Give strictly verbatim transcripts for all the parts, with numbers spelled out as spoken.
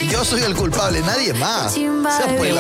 Yo soy el culpable, nadie más. Se puede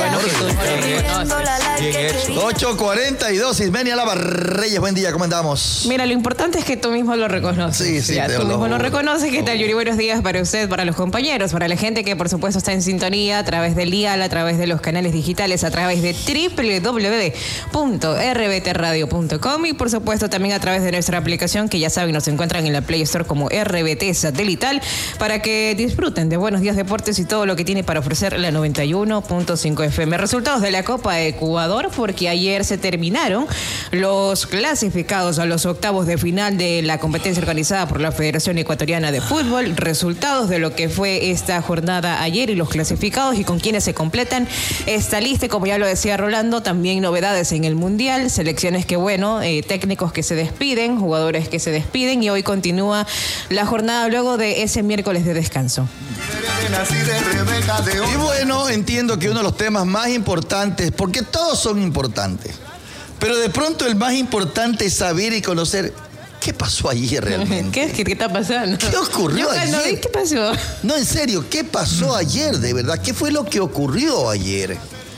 ocho cuarenta y dos, Ismenia Lava Reyes, buen día, ¿cómo andamos? Mira, lo importante es que tú mismo lo reconoces. Sí, sí, ya, te tú lo mismo lo juro. reconoces. ¿Qué tal, Yuri? Buenos días para usted, para los compañeros, para la gente que por supuesto está en sintonía a través del dial, a través de los canales digitales, a través de doble u doble u doble u punto r b t radio punto com y por supuesto también a través de nuestra aplicación que ya saben nos encuentran en la Play Store como R B T Satelital para que disfruten de Buenos Días Deportes y todo lo que tiene para ofrecer la noventa y uno punto cinco F M. Resultados de la Copa Ecuador, porque ayer se terminaron los clasificados a los octavos de final de la competencia organizada por la Federación Ecuatoriana de Fútbol. Resultados de lo que fue esta jornada ayer y los clasificados y con quienes se completan esta lista. Como ya lo decía Rolando, también novedades en el Mundial, selecciones que, bueno, eh, técnicos que se despiden, jugadores que se despiden y hoy continúa la jornada luego de ese miércoles de descanso. Y bueno, entiendo que uno de los temas más importantes, porque todos son importantes, pero de pronto el más importante es saber y conocer qué pasó ayer realmente. ¿Qué, qué, qué está pasando? ¿Qué ocurrió Yo, ayer? No, ¿qué pasó? No, en serio, ¿qué pasó ayer de verdad? ¿Qué fue lo que ocurrió ayer?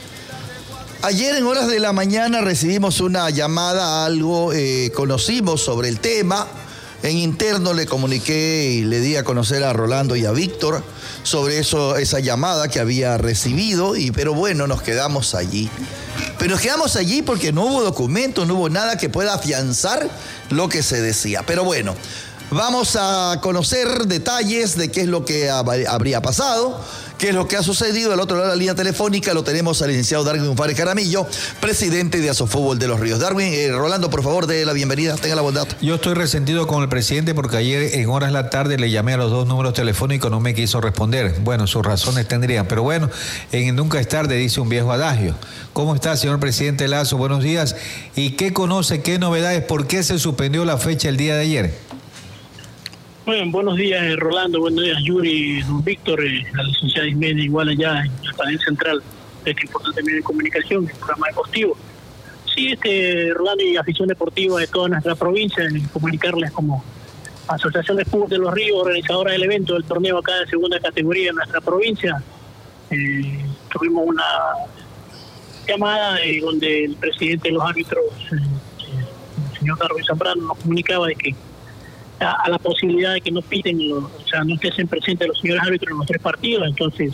Ayer en horas de la mañana recibimos una llamada, algo eh, conocimos sobre el tema. En interno le comuniqué y le di a conocer a Rolando y a Víctor sobre eso, esa llamada que había recibido, y, pero bueno, nos quedamos allí. Pero nos quedamos allí porque no hubo documento, no hubo nada que pueda afianzar lo que se decía. Pero bueno, vamos a conocer detalles de qué es lo que hab- habría pasado, qué es lo que ha sucedido. Al otro lado de la línea telefónica lo tenemos al licenciado Darwin Fares Caramillo, presidente de Asofútbol de Los Ríos. Darwin, eh, Rolando, por favor, dé la bienvenida, tenga la bondad. Yo estoy resentido con el presidente porque ayer en horas de la tarde le llamé a los dos números telefónicos, no me quiso responder. Bueno, sus razones tendrían, pero bueno, en nunca es tarde, dice un viejo adagio. ¿Cómo está, señor presidente Lazo? Buenos días. ¿Y qué conoce, qué novedades, por qué se suspendió la fecha el día de ayer? Bueno, buenos días, Rolando, buenos días, Yuri, don Víctor, eh, la licenciada Ismenia, igual allá en la cadena central de este importante medio de comunicación, el programa deportivo. Sí, este Rolando y afición deportiva de toda nuestra provincia, en comunicarles como Asociación de Fútbol de Los Ríos, organizadora del evento del torneo acá de segunda categoría en nuestra provincia. Eh, tuvimos una llamada eh, donde el presidente de los árbitros, eh, el señor Darwin Zambrano, nos comunicaba de que a la posibilidad de que no piten, o sea, no estén presentes los señores árbitros en los tres partidos. Entonces,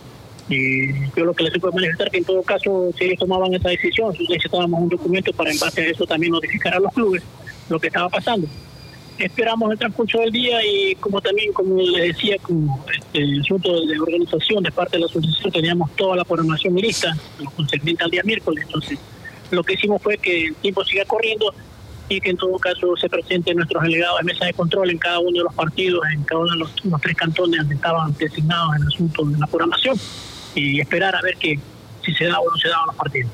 eh, yo lo que les puedo manifestar que en todo caso, si ellos tomaban esa decisión, necesitábamos un documento para en base a eso también notificar a los clubes lo que estaba pasando. Esperamos el transcurso del día y como también, como les decía, como este asunto de organización de parte de la asociación, teníamos toda la programación lista, lo concerniente al día miércoles. Entonces, lo que hicimos fue que el tiempo siga corriendo y que en todo caso se presenten nuestros delegados de mesa de control en cada uno de los partidos, en cada uno de los, los tres cantones donde estaban designados en el asunto de la programación, y esperar a ver que si se da o no se daban los partidos.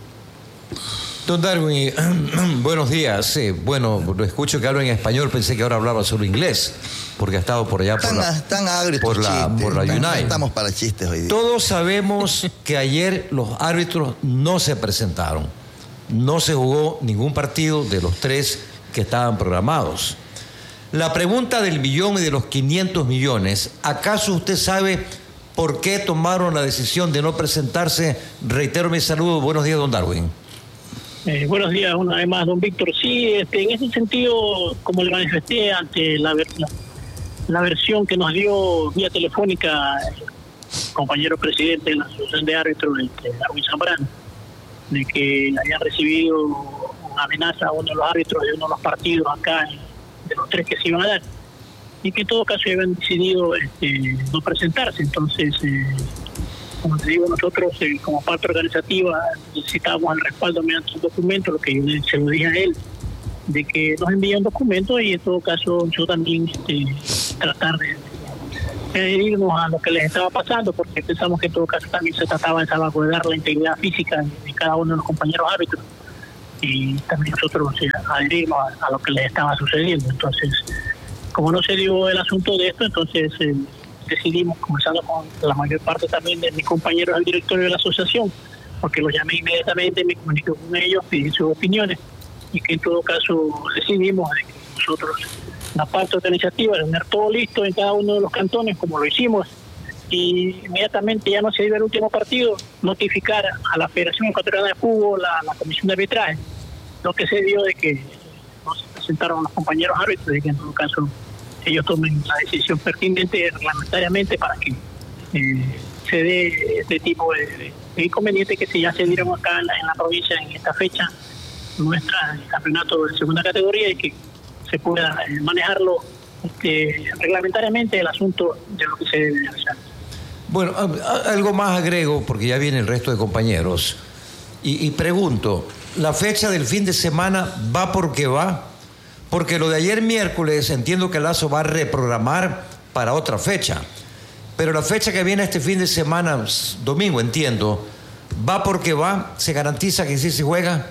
Don Darwin, buenos días. Eh, bueno, lo escucho que habla en español, pensé que ahora hablaba solo inglés, porque ha estado por allá por Tan, la, tan agrios por la, chistes, por la tan- United. Estamos para chistes hoy día. Todos sabemos que ayer los árbitros no se presentaron. No se jugó ningún partido de los tres que estaban programados. La pregunta del millón y de los quinientos millones, ¿acaso usted sabe por qué tomaron la decisión de no presentarse? Reitero mi saludo. Buenos días, don Darwin. Eh, buenos días una vez más, don Víctor. Sí, este, en ese sentido, como le manifesté ante la, ver- la, la versión que nos dio vía telefónica el compañero presidente de la Asociación de Árbitros, este, Darwin Zambrano, de que habían recibido una amenaza a uno de los árbitros de uno de los partidos acá, de los tres que se iban a dar, y que en todo caso habían decidido este, no presentarse. Entonces, eh, como te digo, nosotros eh, como parte organizativa necesitábamos el respaldo mediante un documento, lo que yo le- se lo dije a él, de que nos envíe un documento y en todo caso yo también este, tratar de adherirnos a lo que les estaba pasando, porque pensamos que en todo caso también se trataba de salvaguardar la integridad física de cada uno de los compañeros árbitros y también nosotros eh, adherirnos a, a lo que les estaba sucediendo. Entonces, como no se dio el asunto de esto, entonces eh, decidimos, conversando con la mayor parte también de mis compañeros del directorio de la asociación, porque los llamé inmediatamente, me comuniqué con ellos, pedí sus opiniones, y que en todo caso decidimos de que nosotros, la parte organizativa, tener todo listo en cada uno de los cantones, como lo hicimos, y inmediatamente ya no se dio el último partido, notificar a la Federación Ecuatoriana de Fútbol, a la Comisión de Arbitraje, lo que se dio de que no se presentaron los compañeros árbitros y que en todo caso ellos tomen la decisión pertinente reglamentariamente para que eh, se dé este tipo de, de inconvenientes que se ya se dieron acá en la, en la provincia en esta fecha nuestra, el campeonato de segunda categoría, y que se pueda eh, manejarlo este, reglamentariamente el asunto de lo que se debe hacer. Bueno, algo más agrego, porque ya viene el resto de compañeros, y, y pregunto, ¿la fecha del fin de semana va porque va? Porque lo de ayer miércoles entiendo que Lazo va a reprogramar para otra fecha, pero la fecha que viene este fin de semana, domingo entiendo, ¿va porque va? ¿Se garantiza que sí se juega?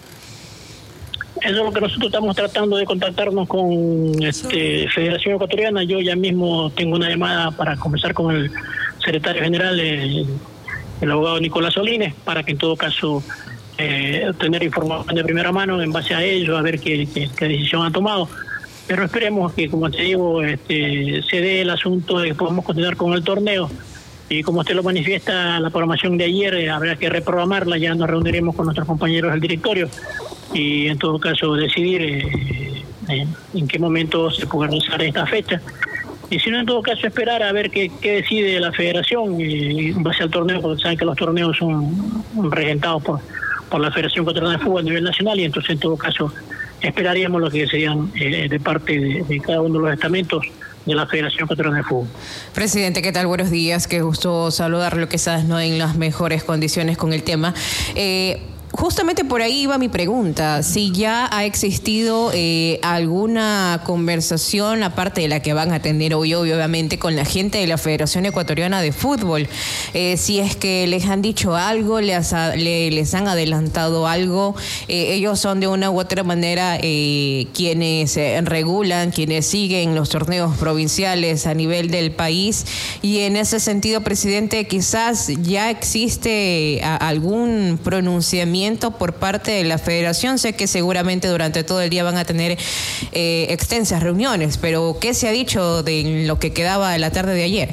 Eso es lo que nosotros estamos tratando de contactarnos con este, Federación Ecuatoriana. Yo ya mismo tengo una llamada para conversar con el secretario general, el, el abogado Nicolás Solines, para que en todo caso eh, tener información de primera mano en base a ello, a ver qué, qué, qué decisión han tomado. Pero esperemos que, como te digo, este, se dé el asunto de que podamos continuar con el torneo. Y como usted lo manifiesta, la programación de ayer eh, habrá que reprogramarla, ya nos reuniremos con nuestros compañeros del directorio y en todo caso decidir eh, eh, en qué momento se puede realizar esta fecha. Y si no, en todo caso esperar a ver qué, qué decide la federación eh, en base al torneo, porque saben que los torneos son regentados por, por la Federación Ecuatoriana de Fútbol a nivel nacional, y entonces en todo caso esperaríamos lo que serían eh, de parte de, de cada uno de los estamentos de la Federación Ecuatoriana de Fútbol. Presidente, ¿qué tal? Buenos días, qué gusto saludarlo, quizás no en las mejores condiciones con el tema. Eh, Justamente por ahí iba mi pregunta, si ya ha existido eh, alguna conversación, aparte de la que van a tener hoy, obviamente, con la gente de la Federación Ecuatoriana de Fútbol, eh, si es que les han dicho algo, les, ha, le, les han adelantado algo, eh, ellos son de una u otra manera eh, quienes eh, regulan, quienes siguen los torneos provinciales a nivel del país, y en ese sentido, presidente, quizás ya existe a, algún pronunciamiento por parte de la federación. Sé que seguramente durante todo el día van a tener eh, extensas reuniones, pero ¿qué se ha dicho de lo que quedaba de la tarde de ayer?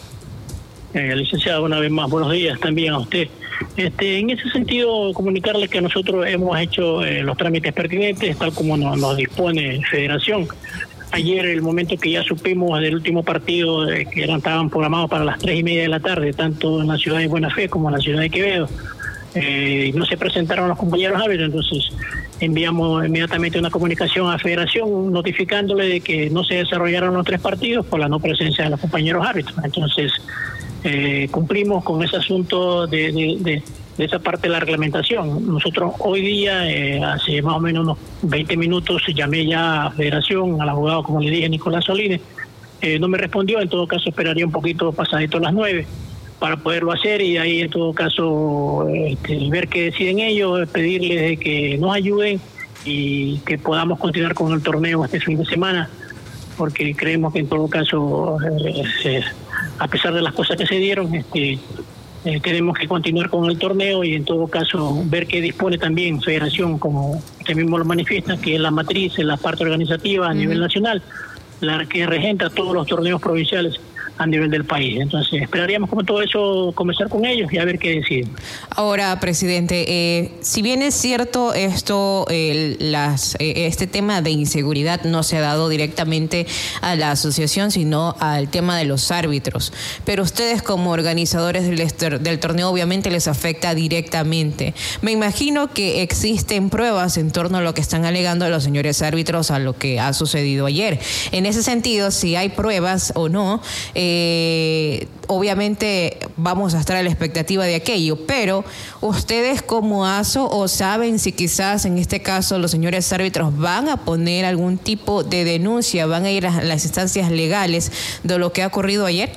Eh, licenciado, una vez más, buenos días también a usted. Este, en ese sentido, comunicarles que nosotros hemos hecho eh, los trámites pertinentes, tal como nos, nos dispone Federación. Ayer, el momento que ya supimos del último partido, eh, que eran, estaban programados para las tres y media de la tarde, tanto en la ciudad de Buena Fe como en la ciudad de Quevedo, Eh, no se presentaron los compañeros árbitros, entonces enviamos inmediatamente una comunicación a la Federación notificándole de que no se desarrollaron los tres partidos por la no presencia de los compañeros árbitros. Entonces eh, cumplimos con ese asunto de, de, de, de esa parte de la reglamentación. Nosotros hoy día, eh, hace más o menos unos veinte minutos, llamé ya a Federación, al abogado, como le dije, Nicolás Solines, eh, no me respondió. En todo caso esperaría un poquito pasadito a las nueve para poderlo hacer, y ahí en todo caso este, ver qué deciden ellos, pedirles de que nos ayuden y que podamos continuar con el torneo este fin de semana, porque creemos que en todo caso, eh, eh, a pesar de las cosas que se dieron, este, eh, tenemos que continuar con el torneo, y en todo caso ver qué dispone también Federación, como usted mismo lo manifiesta, que es la matriz, es la parte organizativa a uh-huh. nivel nacional, la que regenta todos los torneos provinciales a nivel del país. Entonces esperaríamos como todo eso conversar con ellos y a ver qué deciden. Ahora, presidente, eh, si bien es cierto esto, eh, las, eh, este tema de inseguridad no se ha dado directamente a la asociación, sino al tema de los árbitros, pero ustedes como organizadores del, del torneo obviamente les afecta directamente. Me imagino que existen pruebas en torno a lo que están alegando los señores árbitros a lo que ha sucedido ayer. En ese sentido, si hay pruebas o no, eh, Eh, obviamente vamos a estar a la expectativa de aquello, pero ustedes como A S O, o saben si quizás en este caso los señores árbitros van a poner algún tipo de denuncia, van a ir a las instancias legales de lo que ha ocurrido ayer.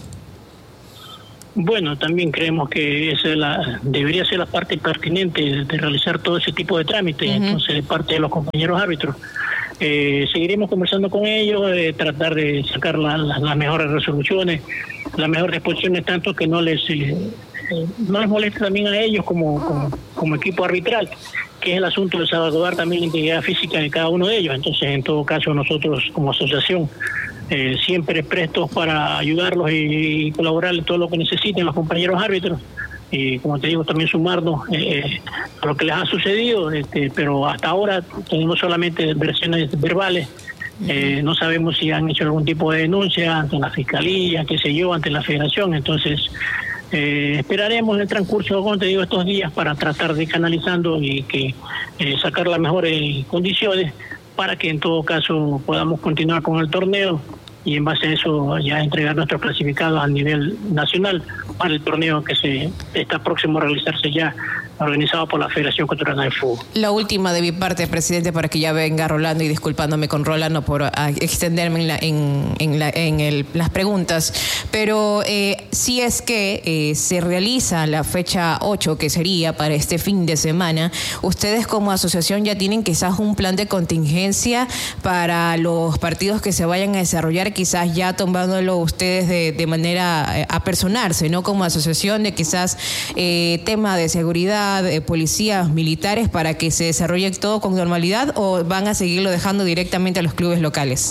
Bueno, también creemos que esa es la, debería ser la parte pertinente de, de realizar todo ese tipo de trámites, uh-huh. entonces de parte de los compañeros árbitros. Eh, seguiremos conversando con ellos, eh, tratar de sacar la, la, las mejores resoluciones, las mejores disposiciones, tanto que no les eh, eh, no les moleste también a ellos como, como, como equipo arbitral, que es el asunto de salvaguardar también la integridad física de cada uno de ellos. Entonces, en todo caso, nosotros como asociación eh, siempre prestos para ayudarlos y, y colaborar en todo lo que necesiten los compañeros árbitros. Y como te digo, también sumarnos eh, a lo que les ha sucedido, este, pero hasta ahora tenemos solamente versiones verbales. Eh, no sabemos si han hecho algún tipo de denuncia ante la fiscalía, qué sé yo, ante la federación. Entonces eh, esperaremos el transcurso, como te digo, estos días para tratar de ir canalizando y que eh, sacar las mejores condiciones para que en todo caso podamos continuar con el torneo y en base a eso ya entregar nuestros clasificados a nivel nacional para el torneo que se está próximo a realizarse ya, organizado por la Federación Ecuatoriana de Fútbol. La última de mi parte, presidente, para que ya venga Rolando, y disculpándome con Rolando por a, extenderme en, la, en, en, la, en el, las preguntas, pero eh, si es que eh, se realiza la fecha ocho, que sería para este fin de semana, ustedes como asociación ya tienen quizás un plan de contingencia para los partidos que se vayan a desarrollar, quizás ya tomándolo ustedes de, de manera a personarse, ¿no? Como asociación, de quizás eh, tema de seguridad, de policías, militares, para que se desarrolle todo con normalidad, o van a seguirlo dejando directamente a los clubes locales.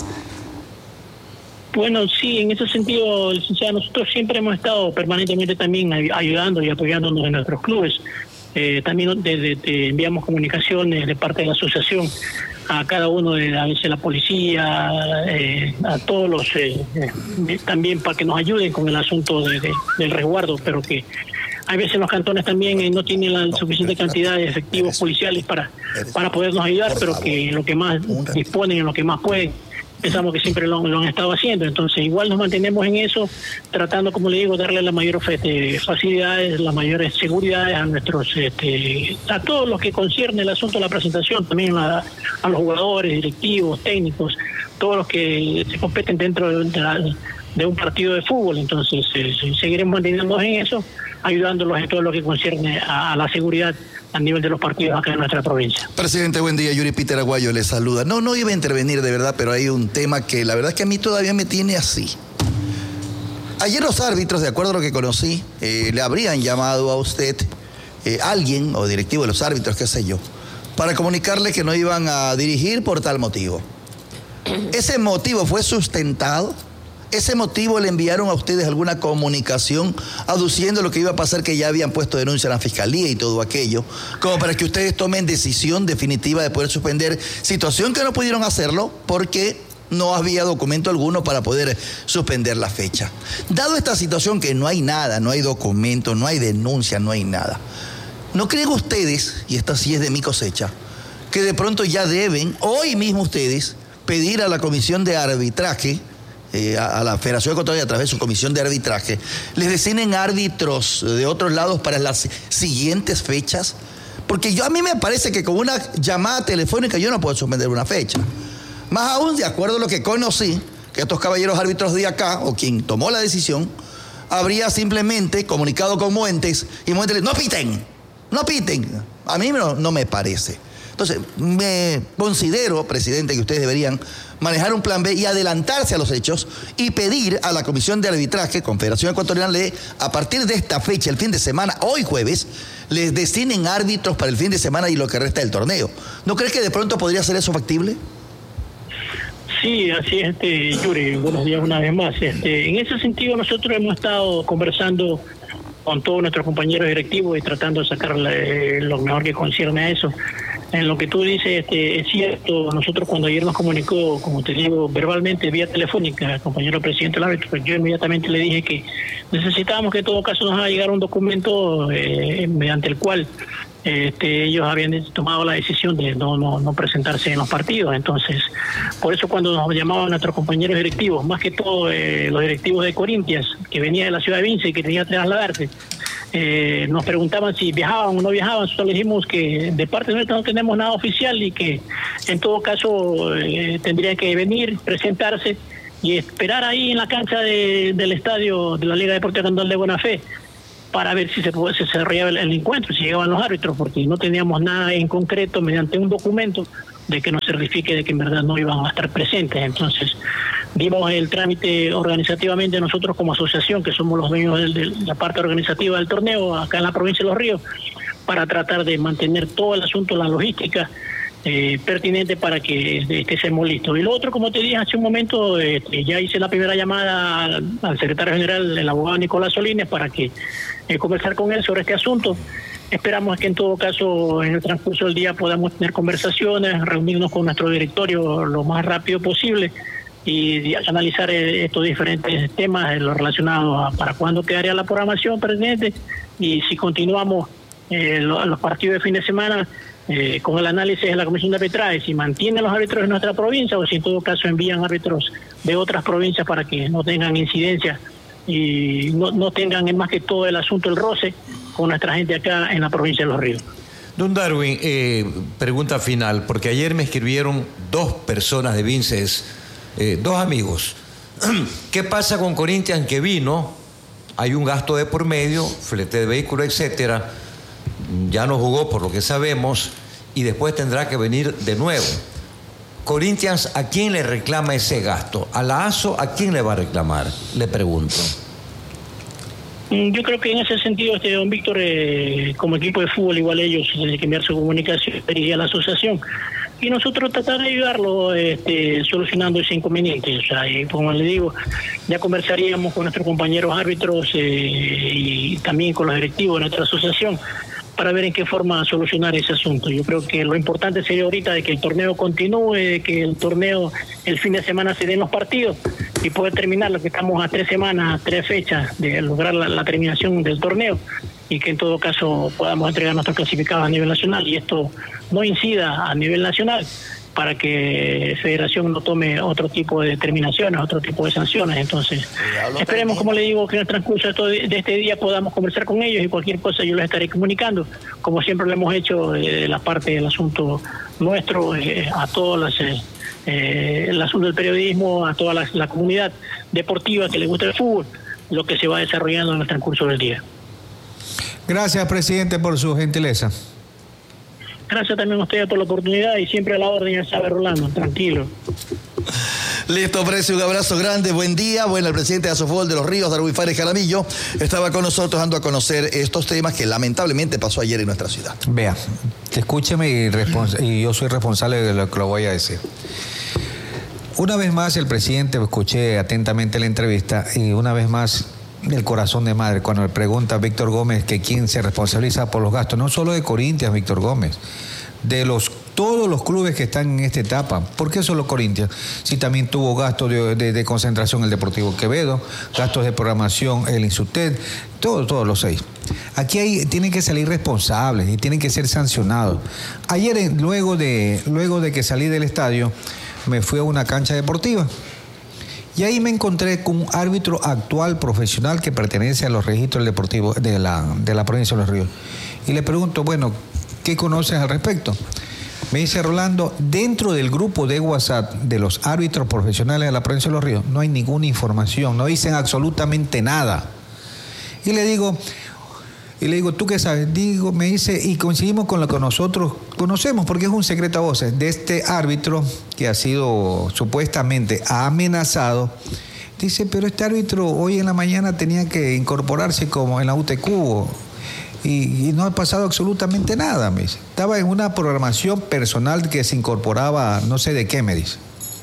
Bueno, sí, en ese sentido, licenciada, nosotros siempre hemos estado permanentemente también ayudando y apoyándonos en nuestros clubes. Eh, también desde de, enviamos comunicaciones de parte de la asociación a cada uno de a veces la policía, eh, a todos los eh, eh, también para que nos ayuden con el asunto de, de, del resguardo, pero que hay veces los cantones también eh, no tienen la suficiente cantidad de efectivos policiales para para podernos ayudar, pero que en lo que más disponen, en lo que más pueden, pensamos que siempre lo, lo han estado haciendo. Entonces igual nos mantenemos en eso, tratando, como le digo, darle las mayores este, facilidades, las mayores seguridades a nuestros este, a todos los que concierne el asunto de la presentación, también a, a los jugadores, directivos, técnicos, todos los que se competen dentro de, la, de un partido de fútbol. Entonces eh, seguiremos manteniéndonos en eso, ayudándolos en todo lo que concierne a, a la seguridad a nivel de los partidos acá en nuestra provincia. Presidente, buen día. Yuri Peter Aguayo le saluda. No, no iba a intervenir de verdad, pero hay un tema que la verdad es que a mí todavía me tiene así. Ayer los árbitros, de acuerdo a lo que conocí, eh, le habrían llamado a usted, eh, alguien o directivo de los árbitros, qué sé yo, para comunicarle que no iban a dirigir por tal motivo. ¿Ese motivo fue sustentado? ¿Ese motivo le enviaron a ustedes alguna comunicación aduciendo lo que iba a pasar, que ya habían puesto denuncia a la fiscalía y todo aquello, como para que ustedes tomen decisión definitiva de poder suspender, situación que no pudieron hacerlo porque no había documento alguno para poder suspender la fecha? Dado esta situación que no hay nada, no hay documento, no hay denuncia, no hay nada, ¿no creen ustedes, y esta sí es de mi cosecha, que de pronto ya deben, hoy mismo ustedes, pedir a la comisión de arbitraje, Eh, a, a la Federación Ecuatoriana, a través de su comisión de arbitraje, les designen árbitros de otros lados para las siguientes fechas? Porque yo a mí me parece que con una llamada telefónica yo no puedo suspender una fecha. Más aún, de acuerdo a lo que conocí, que estos caballeros árbitros de acá, o quien tomó la decisión, habría simplemente comunicado con Muentes y Muentes le dijo, no piten, no piten. A mí no, no me parece. Entonces, me considero, presidente, que ustedes deberían manejar un plan B y adelantarse a los hechos y pedir a la Comisión de Arbitraje, Confederación Ecuatoriana, le, a partir de esta fecha, el fin de semana, hoy jueves, les designen árbitros para el fin de semana y lo que resta del torneo. ¿No crees que de pronto podría ser eso factible? Sí, así es, este, Yuri, buenos días una vez más. Este, en ese sentido nosotros hemos estado conversando con todos nuestros compañeros directivos y tratando de sacar eh, lo mejor que concierne a eso. En lo que tú dices, este, es cierto, nosotros cuando ayer nos comunicó, como te digo, verbalmente, vía telefónica, el compañero presidente del árbitro, pues yo inmediatamente le dije que necesitábamos que en todo caso nos haga llegar un documento eh, mediante el cual este, ellos habían tomado la decisión de no, no, no presentarse en los partidos. Entonces, por eso cuando nos llamaban nuestros compañeros directivos, más que todo eh, los directivos de Corintias, que venía de la ciudad de Vince y que tenía que trasladarse, Eh, nos preguntaban si viajaban o no viajaban. Nosotros le dijimos que de parte nuestra no tenemos nada oficial y que en todo caso eh, tendrían que venir, presentarse y esperar ahí en la cancha de, del estadio de la Liga Deportiva Candal de Buena Fe para ver si se, si se desarrollaba el, el encuentro, si llegaban los árbitros, porque no teníamos nada en concreto mediante un documento de que nos certifique de que en verdad no iban a estar presentes. Entonces dimos el trámite organizativamente nosotros como asociación, que somos los dueños de, de la parte organizativa del torneo acá en la provincia de Los Ríos, para tratar de mantener todo el asunto, la logística, eh, pertinente para que este, estemos listos. Y lo otro, como te dije hace un momento, eh, ya hice la primera llamada al, al secretario general, el abogado Nicolás Solines, para que eh, conversar con él sobre este asunto. Esperamos que en todo caso en el transcurso del día podamos tener conversaciones, reunirnos con nuestro directorio lo más rápido posible y analizar estos diferentes temas, lo relacionado a para cuándo quedaría la programación pertinente y si continuamos eh, los, los partidos de fin de semana eh, con el análisis de la Comisión de Arbitraje, si mantienen los árbitros de nuestra provincia o si en todo caso envían árbitros de otras provincias para que no tengan incidencia y no, no tengan más que todo el asunto, el roce con nuestra gente acá en la provincia de Los Ríos. Don Darwin, eh, pregunta final, porque ayer me escribieron dos personas de Vinces, eh, dos amigos. ¿Qué pasa con Corinthians que vino? Hay un gasto de por medio, flete de vehículo, etcétera. Ya no jugó por lo que sabemos y después tendrá que venir de nuevo. Corinthians, ¿a quién le reclama ese gasto? ¿A la A S O? ¿A quién le va a reclamar? Le pregunto. Yo creo que en ese sentido, este don Víctor, eh, como equipo de fútbol, igual ellos tienen que enviar su comunicación dirigida a la asociación y nosotros tratar de ayudarlo este, solucionando ese inconveniente. O sea, y como le digo, ya conversaríamos con nuestros compañeros árbitros eh, y también con los directivos de nuestra asociación para ver en qué forma solucionar ese asunto. Yo creo que lo importante sería ahorita de que el torneo continúe, de que el torneo el fin de semana se den los partidos y poder terminar, lo que estamos a tres semanas, tres fechas de lograr la, la terminación del torneo y que en todo caso podamos entregar nuestros clasificados a nivel nacional y esto no incida a nivel nacional para que Federación no tome otro tipo de determinaciones, otro tipo de sanciones. Entonces, esperemos, como le digo, que en el transcurso de este día podamos conversar con ellos y cualquier cosa yo les estaré comunicando, como siempre lo hemos hecho de eh, la parte del asunto nuestro, eh, a todas las... Eh, eh, el asunto del periodismo, a toda la, la comunidad deportiva que le gusta el fútbol, lo que se va desarrollando en el transcurso del día. Gracias, presidente, por su gentileza. Gracias también a ustedes por la oportunidad y siempre a la orden, ya sabe, Rolando, tranquilo. Listo, Precio, un abrazo grande, buen día. Bueno, el presidente de Asofútbol de Los Ríos, Darwin Fares Jaramillo, estaba con nosotros dando a conocer estos temas que lamentablemente pasó ayer en nuestra ciudad. Vea, escúcheme y, y yo soy responsable de lo que lo voy a decir. Una vez más el presidente, escuché atentamente la entrevista y una vez más el corazón de madre cuando le pregunta a Víctor Gómez que quién se responsabiliza por los gastos, no solo de Corinthians, Víctor Gómez, de los todos los clubes que están en esta etapa. ¿Por qué solo Corinthians? Si también tuvo gastos de, de, de concentración el Deportivo Quevedo, gastos de programación el Insuted, todos, todos los seis. Aquí hay, tienen que salir responsables y tienen que ser sancionados. Ayer, luego de, luego de que salí del estadio, me fui a una cancha deportiva. Y ahí me encontré con un árbitro actual profesional que pertenece a los registros deportivos de la, de la provincia de Los Ríos. Y le pregunto, bueno, ¿qué conoces al respecto? Me dice Rolando, dentro del grupo de WhatsApp de los árbitros profesionales de la provincia de Los Ríos no hay ninguna información, no dicen absolutamente nada. Y le digo, y le digo, ¿tú qué sabes? Digo, me dice, y coincidimos con lo que nosotros conocemos, porque es un secreto a voces, de este árbitro que ha sido supuestamente amenazado. Dice, pero este árbitro hoy en la mañana tenía que incorporarse como en la U T Cubo y, y no ha pasado absolutamente nada, me dice. Estaba en una programación personal que se incorporaba, no sé de qué, me dice.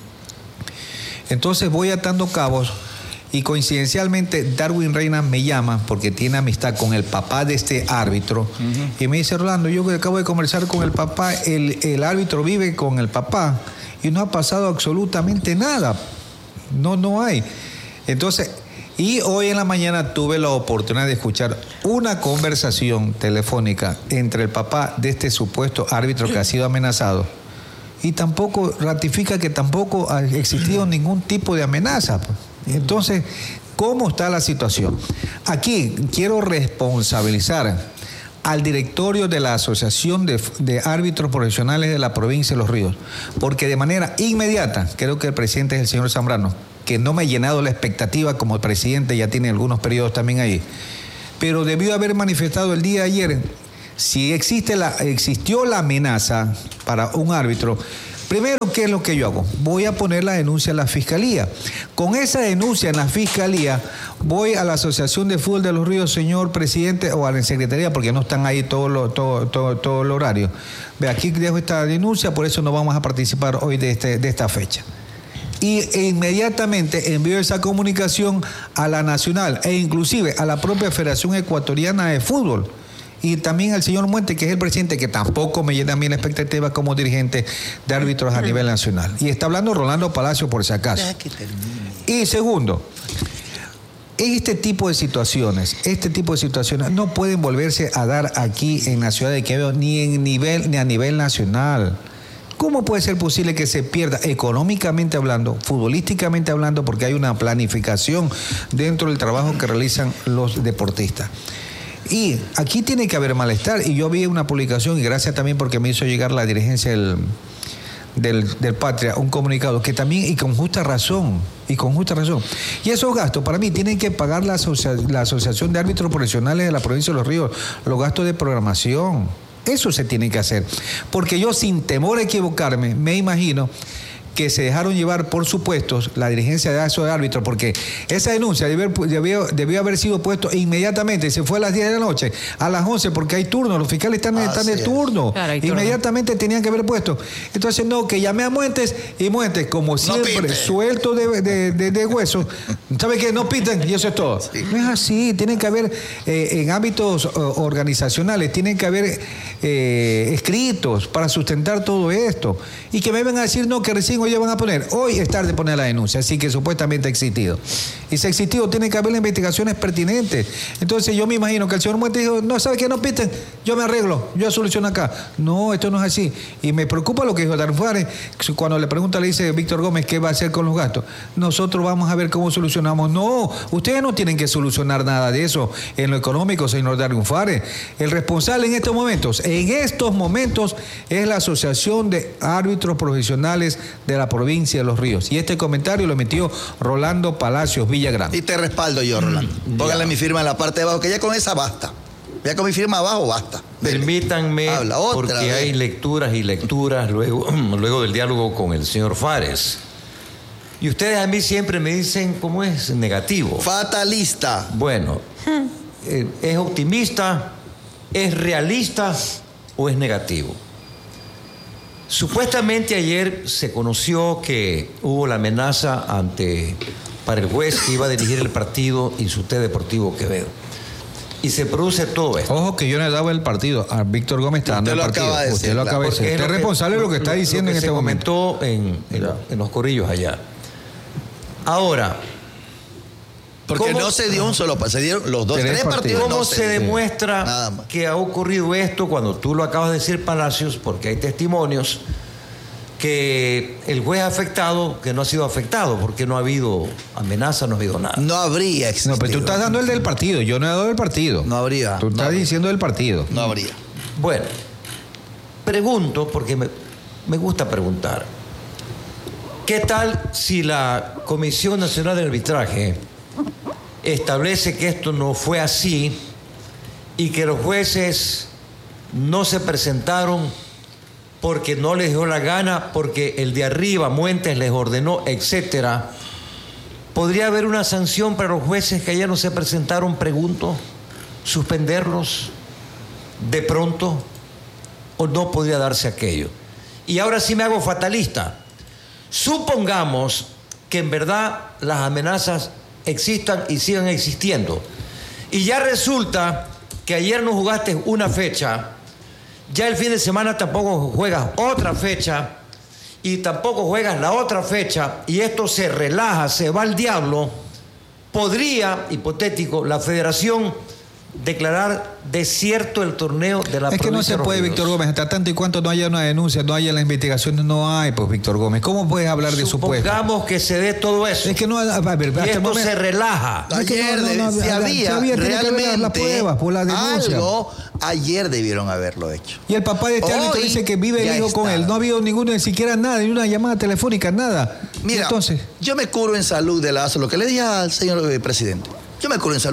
Entonces voy atando cabos. Y coincidencialmente Darwin Reina me llama porque tiene amistad con el papá de este árbitro. Uh-huh. Y me dice, Rolando, yo acabo de conversar con el papá, el, el árbitro vive con el papá y no ha pasado absolutamente nada. No, no hay. Entonces, y hoy en la mañana tuve la oportunidad de escuchar una conversación telefónica entre el papá de este supuesto árbitro que ha sido amenazado. Y tampoco ratifica que tampoco ha existido ningún tipo de amenaza. Entonces, ¿cómo está la situación? Aquí quiero responsabilizar al directorio de la Asociación de, de Árbitros Profesionales de la provincia de Los Ríos, porque de manera inmediata, creo que el presidente es el señor Zambrano, que no me ha llenado la expectativa como el presidente, ya tiene algunos periodos también ahí, pero debió haber manifestado el día de ayer, si existe la, existió la amenaza para un árbitro, Primero, ¿qué es lo que yo hago? Voy a poner la denuncia en la Fiscalía. Con esa denuncia en la Fiscalía, voy a la Asociación de Fútbol de los Ríos, señor presidente, o a la Secretaría, porque no están ahí todo, lo, todo, todo, todo el horario. Ve, aquí dejo esta denuncia, por eso no vamos a participar hoy de, este, de esta fecha. Y e inmediatamente envío esa comunicación a la Nacional e inclusive a la propia Federación Ecuatoriana de Fútbol. Y también al señor Muente, que es el presidente, que tampoco me llena a mí la expectativa como dirigente de árbitros a nivel nacional. Y está hablando Rolando Palacio, por si acaso. Y segundo, este tipo de situaciones, este tipo de situaciones no pueden volverse a dar aquí en la ciudad de Quevedo, ni en nivel, ni a nivel nacional. ¿Cómo puede ser posible que se pierda económicamente hablando, futbolísticamente hablando, porque hay una planificación dentro del trabajo que realizan los deportistas? Y aquí tiene que haber malestar. Y yo vi una publicación, y gracias también porque me hizo llegar la dirigencia del, del, del Patria, un comunicado que también, y con justa razón, y con justa razón. Y esos gastos, para mí, tienen que pagar la, asocia, la Asociación de Árbitros Profesionales de la Provincia de Los Ríos, los gastos de programación. Eso se tiene que hacer. Porque yo, sin temor a equivocarme, me imagino que se dejaron llevar por supuestos la dirigencia de ASO de árbitros, porque esa denuncia debió, debió, debió haber sido puesto inmediatamente. Se fue a las diez de la noche, a las once, porque hay turno, los fiscales están, ah, están de turno. Claro, inmediatamente turno. Tenían que haber puesto. Entonces, no, que llamé a Muentes, y Muentes, como siempre, no suelto de, de, de, de huesos, ¿sabe qué? No piten, y eso es todo. Sí. No es así, tienen que haber, eh, en ámbitos uh, organizacionales, tienen que haber eh, escritos para sustentar todo esto. Y que me vengan a decir, no, que recién hoy van a poner, hoy es tarde poner la denuncia, así que supuestamente ha existido. Y si ha existido, tiene que haber las investigaciones pertinentes. Entonces yo me imagino que el señor Muerte dijo, no, ¿sabe qué? No piten, yo me arreglo, yo soluciono acá. No, esto no es así. Y me preocupa lo que dijo Darwin Fares, cuando le pregunta, le dice Víctor Gómez, ¿qué va a hacer con los gastos? Nosotros vamos a ver cómo solucionamos. No, ustedes no tienen que solucionar nada de eso en lo económico, señor Darwin Fares. El responsable en estos momentos, en estos momentos, es la Asociación de Árbitros Profesionales de la Provincia de Los Ríos. Y este comentario lo emitió Rolando Palacios Villagrán. Y te respaldo yo, Rolando. Mm, Póngale mi firma en la parte de abajo, que ya con esa basta. Ya con mi firma abajo basta. Permítanme, Habla, porque vez. hay lecturas y lecturas luego, luego del diálogo con el señor Fares. Y ustedes a mí siempre me dicen, ¿cómo es? Negativo. Fatalista. Bueno, eh, ¿es optimista? ¿Es realista? ¿O es negativo? Supuestamente ayer se conoció que hubo la amenaza ante para el juez que iba a dirigir el partido Insuté Deportivo Quevedo. Y se produce todo esto. Ojo que yo no he dado el partido. A Víctor Gómez está dando el partido. De decir, Usted lo acaba de decir. Usted es responsable de lo que está diciendo en este momento. Se comentó en, en, en los corrillos allá. Ahora, porque no se dio un solo, se dieron los dos, tres, tres partidos. ¿Cómo no se, se demuestra que ha ocurrido esto cuando tú lo acabas de decir, Palacios? Porque hay testimonios que el juez afectado, que no ha sido afectado, porque no ha habido amenaza, no ha habido nada. No habría existido. No, pero tú estás dando el del partido, yo no he dado el partido. No habría. Tú estás no habría. diciendo del partido. No habría. Bueno, pregunto, porque me, me gusta preguntar. ¿Qué tal si la Comisión Nacional de Arbitraje establece que esto no fue así y que los jueces no se presentaron porque no les dio la gana, porque el de arriba, Muentes, les ordenó, etcétera? ¿Podría haber una sanción para los jueces que ayer no se presentaron? Pregunto, suspenderlos de pronto, o no podría darse aquello. Y ahora sí me hago fatalista. Supongamos que en verdad las amenazas existan y sigan existiendo, y ya resulta que ayer no jugaste una fecha, ya el fin de semana tampoco juegas otra fecha, y tampoco juegas la otra fecha, y esto se relaja, se va al diablo. Podría, hipotético, la federación declarar desierto el torneo de la provincia. Es que no se puede, Víctor Gómez, hasta tanto y cuanto no haya una denuncia, no haya las investigaciones, no hay, pues, Víctor Gómez. ¿Cómo puedes hablar de supuesto? Supongamos que se dé todo eso. Es que no, a ver, y esto momento, se relaja. Ayer no, no, no, se había, había realmente las pruebas por la denuncia. Algo, ayer debieron haberlo hecho. Y el papá de este árbitro dice que vive el hijo está. con él. No ha habido ninguno, ni siquiera nada, ni una llamada telefónica, nada. Mira, entonces, yo me curo en salud de la A S O, lo que le dije al señor presidente. Yo me curo en salud.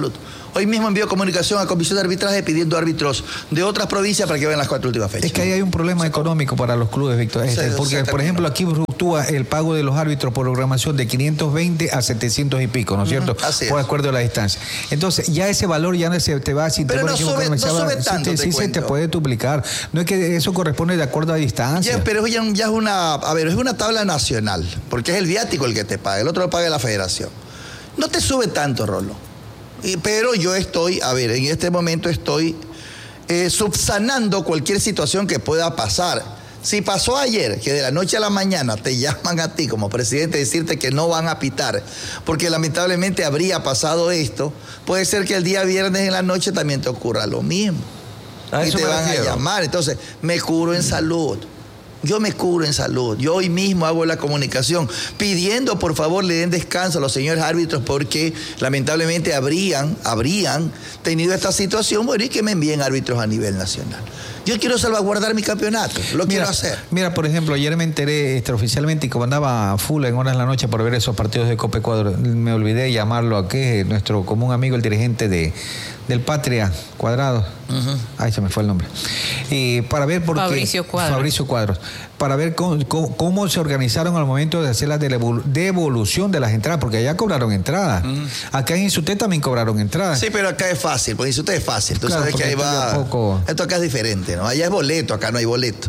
Hoy mismo envió comunicación a Comisión de Arbitraje pidiendo árbitros de otras provincias para que vean las cuatro últimas fechas. Es que ahí hay un problema económico para los clubes, Víctor. Este, porque, por ejemplo, aquí fluctúa el pago de los árbitros por programación de quinientos veinte a setecientos y pico, ¿no es cierto? Uh-huh, así es. Por acuerdo de la distancia. Entonces, ya ese valor ya no se te va sin Pero no sube, no sube tanto, Sí, te sí se cuento. te puede duplicar. No es que eso corresponde de acuerdo a distancia. Ya, pero ya, ya es una, a ver, es una tabla nacional, porque es el viático el que te paga, el otro lo paga la federación. No te sube tanto, Rolo. Y, pero yo estoy, a ver, en este momento estoy eh, subsanando cualquier situación que pueda pasar. Si pasó ayer, que de la noche a la mañana te llaman a ti como presidente a decirte que no van a pitar, porque lamentablemente habría pasado esto, puede ser que el día viernes en la noche también te ocurra lo mismo. A Y eso te me van a refiero. llamar. Entonces, me curo en salud. Yo me curo en salud. Yo hoy mismo hago la comunicación pidiendo, por favor, le den descanso a los señores árbitros porque lamentablemente habrían, habrían tenido esta situación, bueno, y que me envíen árbitros a nivel nacional. Yo quiero salvaguardar mi campeonato, lo Mira, quiero hacer. mira, por ejemplo, ayer me enteré extraoficialmente y como andaba full en horas de la noche por ver esos partidos de Copa Ecuador, me olvidé de llamarlo a que nuestro común amigo, el dirigente de del Patria Cuadrado. Uh-huh. Ay, se me fue el nombre. Y para ver por qué. Fabricio Cuadros. Fabricio Cuadros. Para ver cómo, cómo, cómo se organizaron al momento de hacer la devolu- devolución de las entradas, porque allá cobraron entradas. Uh-huh. Acá en Insuté también cobraron entradas. Sí, pero acá es fácil, porque si usted es fácil, tú Claro, sabes que ahí porque va. tampoco- Esto acá es diferente, ¿no? Allá es boleto, acá no hay boleto.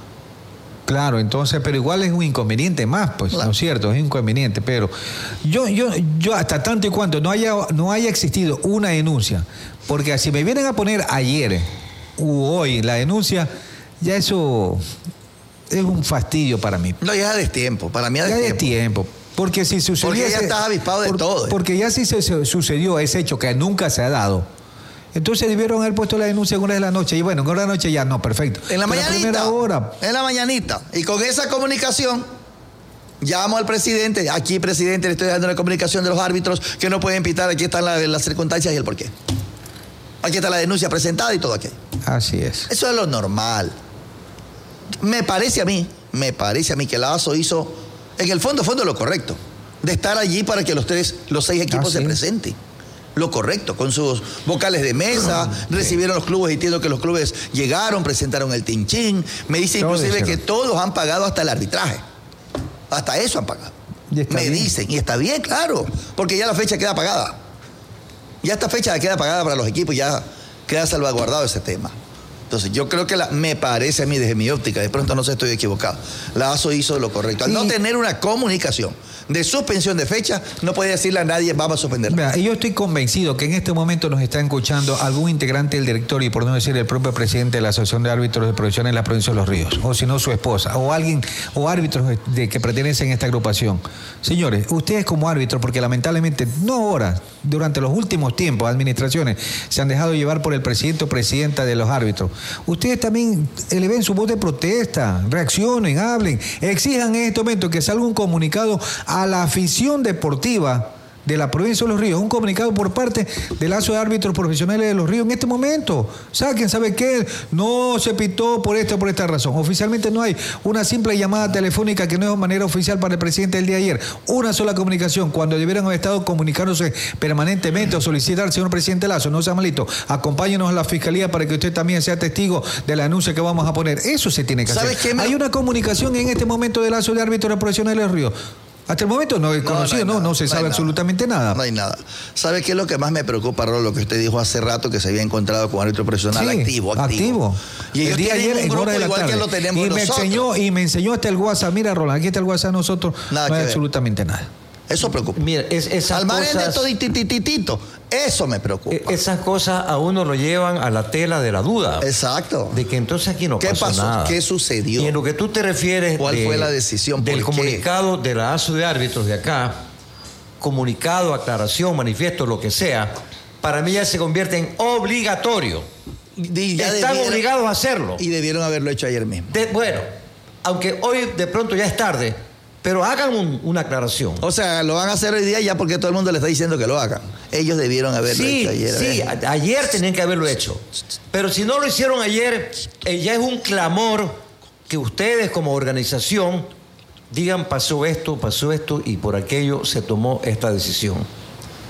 Claro, entonces, pero igual es un inconveniente más, pues, Claro. ¿no es cierto? Es un inconveniente, pero yo, yo, yo hasta tanto y cuanto no haya, no haya existido una denuncia, porque si me vienen a poner ayer u hoy la denuncia, ya eso es un fastidio para mí. No, ya es tiempo, para mí ya Ya es de tiempo. tiempo. Porque si sucedió. Porque ya ese- estás avispado de todo, ¿eh? Porque ya si se, se sucedió ese hecho que nunca se ha dado. Entonces debieron haber puesto la denuncia en una de la noche. Y bueno, en una de la noche ya no, perfecto. En la Pero mañanita. primera hora. En la mañanita. Y con esa comunicación, llamo al presidente. Aquí, presidente, le estoy dando la comunicación de los árbitros que no pueden pitar. Aquí están la- las circunstancias y el porqué. Aquí está la denuncia presentada y todo aquí. Así es. Eso es lo normal. Me parece a mí, me parece a mí que la A S O hizo, en el fondo, fondo lo correcto. De estar allí para que los tres, los seis equipos Ah, se sí. presenten. Lo correcto, con sus vocales de mesa, recibieron los clubes, entiendo que los clubes llegaron, presentaron el tinchín. Me dice Todo inclusive hicieron. que todos han pagado hasta el arbitraje. Hasta eso han pagado. Y está Me bien. dicen, y está bien, claro, porque ya la fecha queda pagada. Ya esta fecha queda pagada para los equipos, ya queda salvaguardado ese tema. Entonces, yo creo que la, me parece a mí, desde mi óptica, de pronto no sé, estoy equivocado. La A S O hizo lo correcto. Al Sí. no tener una comunicación de suspensión de fecha, no puede decirle a nadie, vamos a suspenderla. Vea, y yo estoy convencido que en este momento nos está escuchando algún integrante del directorio y por no decir el propio presidente de la Asociación de Árbitros de Profesión en la provincia de Los Ríos, o si no su esposa, o alguien, o árbitros de, que pertenecen a esta agrupación. Señores, ustedes como árbitros, porque lamentablemente, no ahora, durante los últimos tiempos, administraciones se han dejado llevar por el presidente o presidenta de los árbitros. Ustedes también eleven su voz de protesta, reaccionen, hablen, exijan en este momento que salga un comunicado a la afición deportiva de la provincia de Los Ríos, un comunicado por parte del Lazo de Árbitros Profesionales de Los Ríos en este momento. Saquen, ¿sabe qué? No se pitó por esta o por esta razón. Oficialmente no hay una simple llamada telefónica que no es de manera oficial para el presidente del día de ayer. Una sola comunicación, cuando debieran haber estado comunicándose permanentemente o solicitar al señor presidente Lazo, no sea malito, acompáñenos a la fiscalía para que usted también sea testigo de la denuncia que vamos a poner. Eso se tiene que ¿Sabes hacer. qué me- Hay una comunicación en este momento del Lazo de Árbitros Profesionales de Los Ríos. Hasta el momento no he No, conocido, no, hay no, nada, se hay sabe nada. absolutamente nada. No hay nada. ¿Sabe qué es lo que más me preocupa, Rolo? Lo que usted dijo hace rato, que se había encontrado con árbitro profesional Sí, activo, activo. Y ellos el día tienen ayer un en grupo hora de la igual tarde. que lo tenemos y me nosotros. enseñó y me enseñó hasta el WhatsApp. Mira, Roland, aquí está el WhatsApp de nosotros. Nada no que hay ver. absolutamente nada. Eso preocupa. Mira, es, esas Al margen de cosas, todo y titititito, eso me preocupa. e- esas cosas a uno lo llevan a la tela de la duda. Exacto. De que entonces aquí no ¿Qué pasó, pasó? nada. ¿Qué sucedió? Y en lo que tú te refieres ¿Cuál de- fue la decisión? del ¿Por qué? comunicado de la A S O de árbitros de acá, comunicado, aclaración, manifiesto, lo que sea, para mí ya se convierte en obligatorio. Y ya Están debieron- obligados a hacerlo. Y debieron haberlo hecho ayer mismo. De- bueno, aunque hoy de pronto ya es tarde, pero hagan un- una aclaración. O sea, lo van a hacer hoy día ya porque todo el mundo le está diciendo que lo hagan. Ellos debieron haberlo Sí, hecho ayer. sí, ¿eh? a- ayer tenían que haberlo hecho. Pero si no lo hicieron ayer, eh, ya es un clamor que ustedes como organización digan pasó esto, pasó esto y por aquello se tomó esta decisión.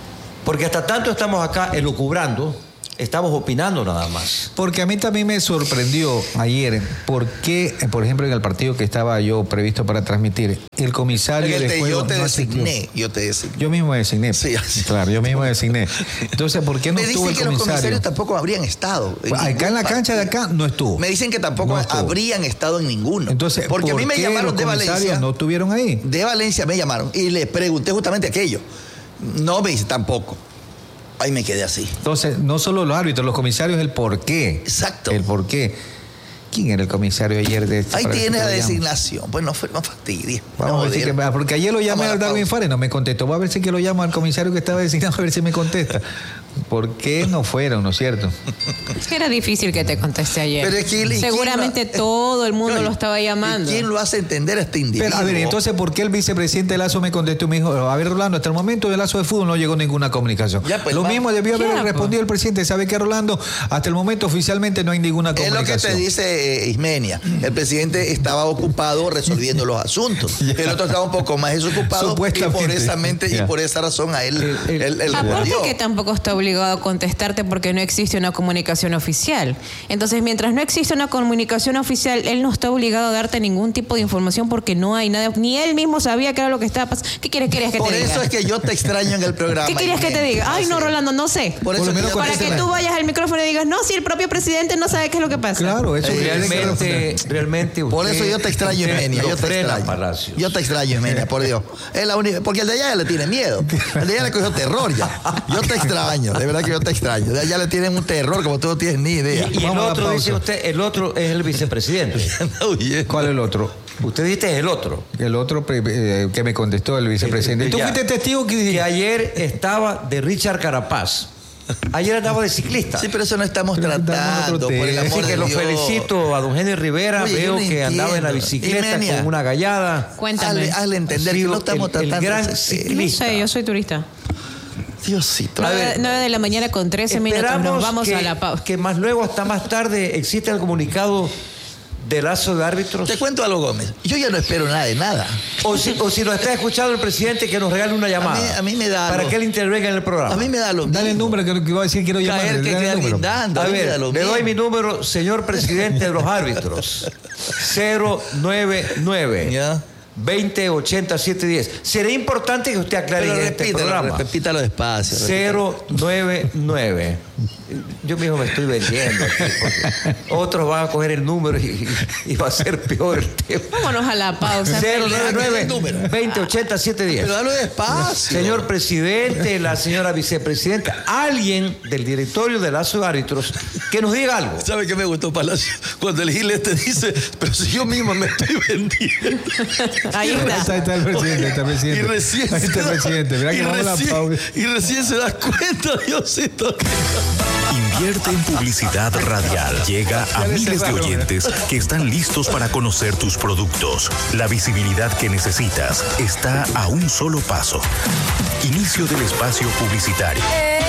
Porque hasta tanto estamos acá elucubrando, estamos opinando nada más. Porque a mí también me sorprendió ayer por qué, por ejemplo, en el partido que estaba yo previsto para transmitir, el comisario El de te- juego yo te no asistió. designé, yo te designé. Yo mismo me designé. Sí, así. Claro, yo mismo me designé. Entonces, ¿por qué no Me estuvo dicen el que los comisario? comisarios tampoco habrían estado. Pues acá en la cancha de acá no estuvo. Me dicen que tampoco No estuvo. habrían estado en ninguno. Entonces, porque ¿por a mí me qué llamaron los de comisarios Valencia. no estuvieron ahí? De Valencia me llamaron y le pregunté justamente aquello. No me dice tampoco. Ahí me quedé así. Entonces, no solo los árbitros, los comisarios, el por qué. Exacto. El por qué. ¿Quién era el comisario ayer de este? Ahí para tienes que la lo llame? designación. Pues no, fue- no fastidies. Vamos no a ver si joder. que, porque ayer lo llamé Vamos a al la Darwin pausa. Fares, no me contestó. Voy a ver si que lo llamo al comisario que estaba designado, a ver si me contesta. ¿Por qué no fueron, no es cierto? Es que era difícil que te conteste ayer. Pero es que, ¿y quién Seguramente lo- todo el mundo Oye, lo estaba llamando. ¿y quién lo hace entender a este individuo? Pero, a ver, entonces, ¿por qué el vicepresidente de Lazo me contestó y me dijo, a ver, Rolando, hasta el momento del Lazo de Fútbol no llegó ninguna comunicación? Ya, pues, Lo va. mismo debió haber Ya, pues. respondido el presidente. ¿Sabe qué, Rolando? Hasta el momento oficialmente no hay ninguna Es lo que comunicación. te dice eh, Ismenia. El presidente estaba ocupado resolviendo los asuntos. El otro estaba un poco más desocupado y Supuestamente. por esa mente y Ya. por esa razón a él, El- el- él- él Aparte respondió. que tampoco está obligado a contestarte porque no existe una comunicación oficial. Entonces, mientras no existe una comunicación oficial, él no está obligado a darte ningún tipo de información porque no hay nada. Ni él mismo sabía qué era lo que estaba pasando. ¿Qué quieres, querías que Por te diga? eso es que yo te extraño en el programa. ¿Qué querías que te Ismenia. diga? Ay, no, Así. Rolando, no sé. Por eso Por lo que menos yo- Para que contéstame. tú vayas al micrófono y digas, no, si el propio presidente no sabe qué es lo que pasa. Claro, eso Eh, Realmente, realmente usted, Por eso yo te extraño, usted Ismenia. lo Yo te frena, extraño. Palacios. Yo te extraño, Ismenia, por Dios. Es la única, porque el de allá ya le tiene miedo. El de allá le cogió terror ya. Yo te extraño, de verdad que yo te extraño. De allá le tienen un terror como tú no tienes ni idea. Y el Vamos a la otro, dice pausa. usted, el otro es el vicepresidente. Oye. ¿Cuál es el otro? Usted dice es el otro. El otro pre- eh, que me contestó el vicepresidente. Eh, ¿Tú ya. fuiste testigo que, Que ayer estaba de Richard Carapaz. Ayer andaba de ciclista. Sí, pero eso no estamos Pero estamos en tratando, otro por el tema. amor Así que de lo Dios. felicito a don Henry Rivera. Oye, yo Veo no que andaba en la entiendo. bicicleta Ismenia. con una gallada. Cuéntame. Hazle, hazle entender Ha que sido no estamos el- el tratando gran ese tema. No ciclista. sé, yo soy turista. Diosito. A nueve, ver, nueve de la mañana con trece minutos. Nos vamos que, a la pausa. que más luego, hasta más tarde, existe el comunicado de Lazo de árbitros. Te cuento algo, Gómez. Yo ya no espero nada de nada. O si, o si nos está escuchando el presidente, que nos regale una llamada. A mí- a mí me da Para lo- que él intervenga en el programa. A mí me da lo Dale el mismo. número que, que iba a decir quiero llamar. Caer que dale el queda número. guindando. A mí me da ver, lo le doy mismo. mi número, señor presidente de los árbitros. cero nueve nueve Ya. veinte ochenta setecientos diez. Será importante que usted aclare Pero en este repítalo, programa. repítalo despacio. cero nueve nueve. Yo mismo me estoy vendiendo aquí, porque otros van a coger el número y, y va a ser peor el tema. Vámonos a la pausa. cero nueve nueve el número. veinte ochenta setecientos diez. Pero dalo despacio. Señor presidente, la señora vicepresidenta, alguien del directorio de Lazo de Árbitros que nos diga algo. ¿Sabe qué me gustó, Palacio? Cuando el Gil te dice, pero si yo mismo me estoy vendiendo. Ahí Ahí está, está. ahí está el presidente, ahí está el presidente. Y recién Ahí se está el da- presidente. Mira y que vamos a la recién- pausa. Y recién se da cuenta, Diosito. Invierte en publicidad radial. Llega a Ya le miles de cerraron, oyentes que están listos para conocer tus productos. La visibilidad que necesitas está a un solo paso. Inicio del espacio publicitario.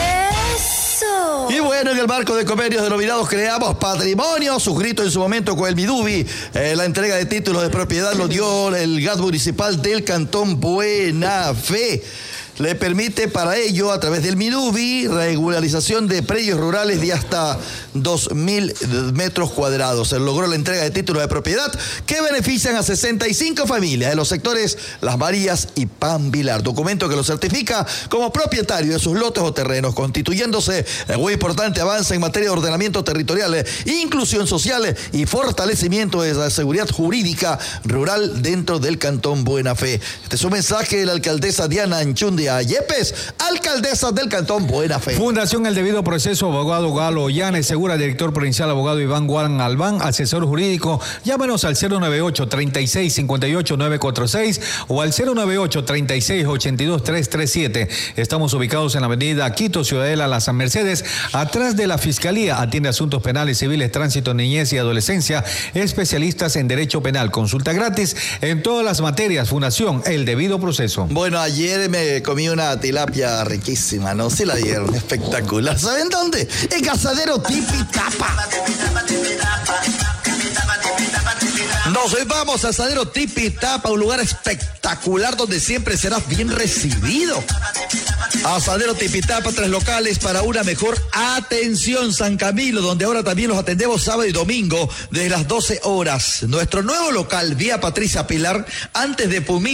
Eso. Y bueno, en el marco de convenios denominados Creamos Patrimonio, suscrito en su momento con el Midubi, eh, la entrega de títulos de propiedad lo dio el G A T municipal del Cantón Buena Fe. Le permite para ello, a través del Midubi, regularización de predios rurales de hasta dos mil metros cuadrados. Se logró la entrega de títulos de propiedad que benefician a sesenta y cinco familias de los sectores Las Marías y Pan Vilar. Documento que lo certifica como propietario de sus lotes o terrenos, constituyéndose en muy importante avance en materia de ordenamiento territorial, inclusión social y fortalecimiento de la seguridad jurídica rural dentro del Cantón Buena Fe. Este es un mensaje de la alcaldesa Diana Anchundia Yepes, alcaldesa del Cantón Buena Fe. Fundación El Debido Proceso, abogado Galo Llanes, Segura, director provincial, abogado Iván Guarán Albán, asesor jurídico. Llámenos al cero nueve ocho, treinta y seis, cincuenta y ocho, novecientos cuarenta y seis o al cero nueve ocho, treinta y seis, ochenta y dos, trescientos treinta y siete. Estamos ubicados en la avenida Quito, Ciudadela, La San Mercedes, atrás de la Fiscalía. Atiende asuntos penales, civiles, tránsito, niñez y adolescencia. Especialistas en derecho penal. Consulta gratis en todas las materias. Fundación El Debido Proceso. Bueno, ayer me comí una tilapia riquísima, ¿no? Sí la dieron, espectacular. ¿Saben dónde? En Cazadero Tipi Tapa. Nos vamos a Cazadero Tipi Tapa, un lugar espectacular donde siempre serás bien recibido. Asadero Tipitapa, tres locales para una mejor atención. San Camilo, donde ahora también los atendemos sábado y domingo desde las doce horas. Nuestro nuevo local, vía Patricia Pilar, antes de Pumí.